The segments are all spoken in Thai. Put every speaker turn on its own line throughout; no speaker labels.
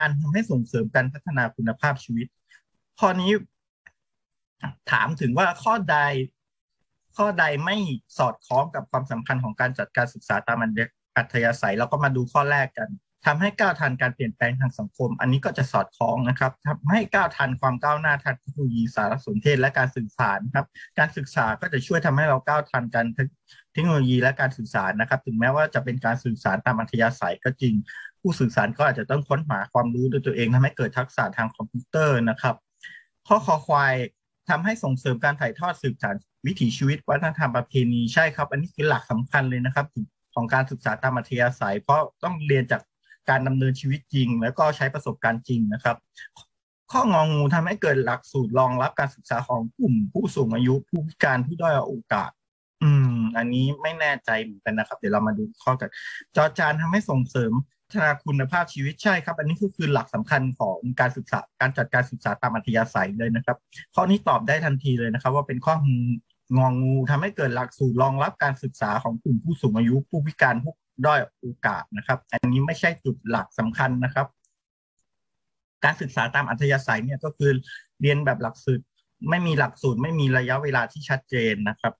การทำให้ส่งเสริมการพัฒนาคุณภาพชีวิตข้อนี้ถามถึงว่าข้อใดไม่สอดคล้องกับความสำคัญของการจัดการศึกษาตามอัธยาศัยเราก็มาดูข้อแรกกันทำให้ก้าวทันการเปลี่ยนแปลงทางสังคมอันนี้ก็จะสอดคล้องนะครับทำให้ก้าวทันความก้าวหน้าทางเทคโนโลยีสารสนเทศและการสื่อสารครับการศึกษาก็จะช่วยทำให้เราก้าวทันการเทคโนโลยีและการสื่อสารนะครับถึงแม้ว่าจะเป็นการสื่อสารตามอัธยาศัยก็จริงผู้สื่อสารก็อาจจะต้องค้นหาความรู้ด้วยตัวเองทำให้เกิดทักษะทางคอมพิวเตอร์นะครับข้อคอควายทำให้ส่งเสริมการถ่ายทอดสืบสานวิถีชีวิตวัฒนธรรมประเพณีใช่ครับอันนี้คือหลักสำคัญเลยนะครับของการศึกษาตามอัธยาศัยเพราะต้องเรียนจากการดำเนินชีวิตจริงแล้วก็ใช้ประสบการณ์จริงนะครับข้ององูทำให้เกิดหลักสูตรรองรับการศึกษาของกลุ่มผู้สูงอายุผู้พิการผู้ด้อยโอกาสอันนี้ไม่แน่ใจเหมือนกันนะครับเดี๋ยวเรามาดูข้อกันจอจานทำให้ส่งเสริมพัฒนาคุณภาพชีวิตใช่ครับอันนี้คือหลักสำคัญของการศึกษาการจัดการศึกษาตามอัธยาศัยเลยนะครับข้อนี้ตอบได้ทันทีเลยนะครับว่าเป็นข้ององูทำให้เกิดหลักสูตรรองรับการศึกษาของกลุ่มผู้สูงอายุผู้พิการผู้ด้อยโอกาสนะครับอันนี้ไม่ใช่จุดหลักสำคัญนะครับการศึกษาตามอัธยาศัยเนี่ยก็คือเรียนแบบหลักสูตรไม่มีหลักสูตรไม่มีระยะเวลาที่ชัดเจนนะครับ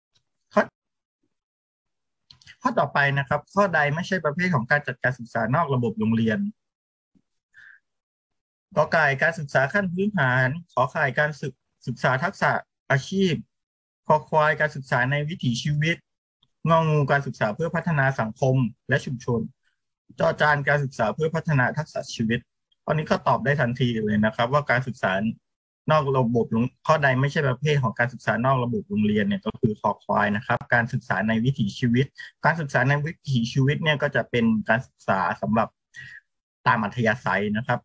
ข้อต่อไปนะครับข้อใดไม่ใช่ประเภทของการจัดการศึกษานอกระบบโรงเรียนกอไก่การศึกษาขั้นพื้นฐานขอไข่การศึกษาทักษะอาชีพคอควายการศึกษาในวิถีชีวิตงองูการศึกษาเพื่อพัฒนาสังคมและชุมชนจอจานการศึกษาเพื่อพัฒนาทักษะชีวิตข้อนี้ก็ตอบได้ทันทีเลยนะครับว่าการศึกษานอกระบบข้อใดไม่ใช่ประเภทของการศึกษานอกระบบโรงเรียนเนี่ยก็คือคอควายนะครับการศึกษาในวิถีชีวิตการศึกษาในวิถีชีวิตเนี่ยก็จะเป็นการศึกษาสำหรับตามอัธยาศัยนะครับ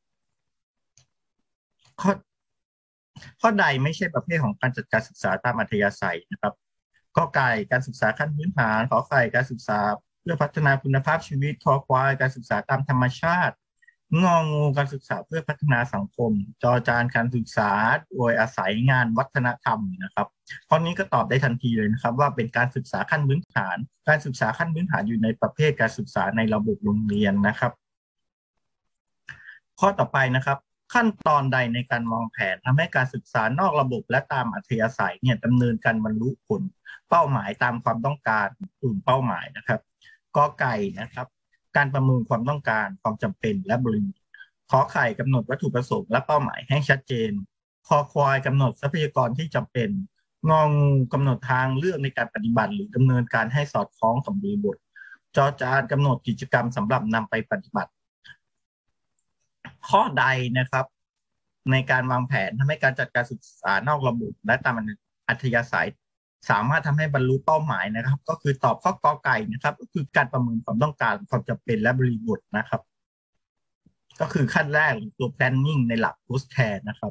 ข้อใดไม่ใช่ประเภทของการจัดการศึกษาตามอัธยาศัยนะครับกอไก่การศึกษาขั้นพื้นฐานขอไข่การศึกษาเพื่อพัฒนาคุณภาพชีวิตคอควายการศึกษาตามธรรมชาติงองูการศึกษาเพื่อพัฒนาสังคมจอจานการศึกษาโดยอาศัยงานวัฒนธรรมนะครับข้อนี้ก็ตอบได้ทันทีเลยนะครับว่าเป็นการศึกษาขั้นพื้นฐานการศึกษาขั้นพื้นฐานอยู่ในประเภทการศึกษาในระบบโรงเรียนนะครับข้อต่อไปนะครับขั้นตอนใดในการวางแผนทำให้การศึกษานอกระบบและตามอัธยาศัยเนี่ยดำเนินการบรรลุผลเป้าหมายตามความต้องการกลุ่มเป้าหมายนะครับกอไก่นะครับการประเมินความต้องการความจำเป็นและบริบทขอไข่กำหนดวัตถุประสงค์และเป้าหมายให้ชัดเจนคอควายกำหนดทรัพยากรที่จำเป็นงองูกำหนดทางเลือกในการปฏิบัติหรือดำเนินการให้สอดคล้องกับบริบทจอจานกำหนดกิจกรรมสำหรับนำไปปฏิบัติข้อใดนะครับในการวางแผนทำให้การจัดการศึกษานอกระบบและตามอัธยาศัยสามารถทำให้บรรลุเป้าหมายนะครับก็คือตอบข้อกอไก่นะครับก็คือการประเมินความต้องการความจำเป็นและบริบทนะครับก็คือขั้นแรกตัว planning ในหลัก post care นะครับ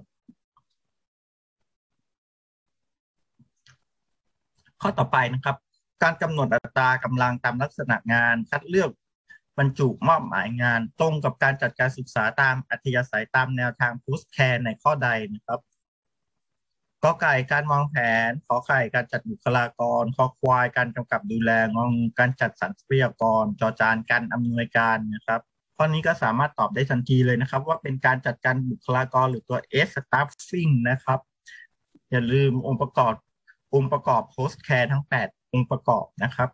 ข้อต่อไปนะครับการกำหนดอัตรากำลังตามลักษณะงานคัดเลือกบรรจุมอบหมายงานตรงกับการจัดการศึกษาตามอัธยาศัยตามแนวทาง post care ในข้อใดนะครับกอไก่การวางแผนขอไข่การจัดบุคลากรคอควายการกำกับดูแลงองูการจัดสรรทรัพยากรจอจานการอำนวยการนะครับข้อนี้ก็สามารถตอบได้ทันทีเลยนะครับว่าเป็นการจัดการบุคลากรหรือตัว S staffing นะครับอย่าลืมองค์ประกอบ post care ทั้ง8องค์ประกอบนะครับ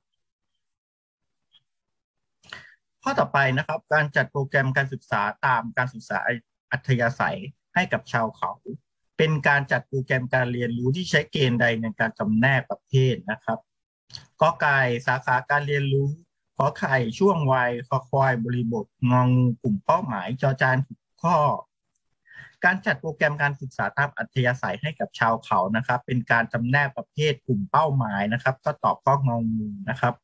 ข้อต่อไปนะครับการจัดโปรแกรมการศึกษาตามการศึกษาอัธยาศัยให้กับชาวเขาเป็นการจัดโปรแกรมการเรียนรู้ที่ใช้เกณฑ์ใดในการจำแนกประเภทนะครับกอไก่สาขาการเรียนรู้ขอไข่ช่วงวัยคอควายบริบทงองูกลุ่มเป้าหมายจอจานข้อการจัดโปรแกรมการศึกษาตามอัธยาศัยให้กับชาวเขานะครับเป็นการจำแนกประเภทกลุ่มเป้าหมายนะครับก็ตอบข้ององูนะครับ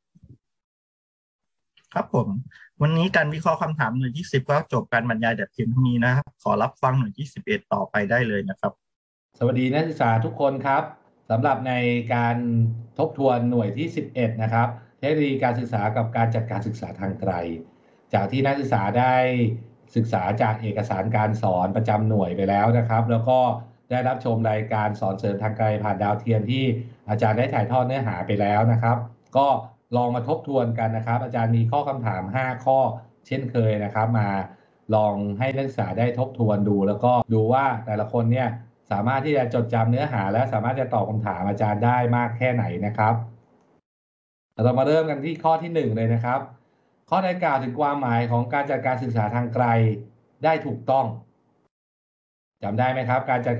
ครับผมวันนี้การวิเคราะห์คำถามหน่วยที่10ก็จบการบรรยายแต่เพียงเท่านี้นะครับขอรับฟังหน่วยที่11ต่อไปได้เลยนะครับ
สวัสดีนักศึกษาทุกคนครับสำหรับในการทบทวนหน่วยที่11นะครับเทคโนโลยีการศึกษากับการจัดการศึกษาทางไกลจากที่นักศึกษาได้ศึกษาจากเอกสารการสอนประจำหน่วยไปแล้วนะครับแล้วก็ได้รับชมรายการสอนเสริมทางไกลผ่านดาวเทียมที่อาจารย์ได้ถ่ายทอดเนื้อหาไปแล้วนะครับก็ลองมาทบทวนกันนะครับอาจารย์มีข้อคำถาม5ข้อเช่นเคยนะครับมาลองให้นักศึกษาได้ทบทวนดูแล้วก็ดูว่าแต่ละคนเนี่ยสามารถที่จะจดจำเนื้อหาและสามารถจะตอบคำถามอาจารย์ได้มากแค่ไหนนะครับเรามาเริ่มกันที่ข้อที่1เลยนะครับ ข้อใดกล่าวถึงความหมายของการจัดการศึกษาทางไกลได้ถูกต้องจำได้ไหมครับการจัด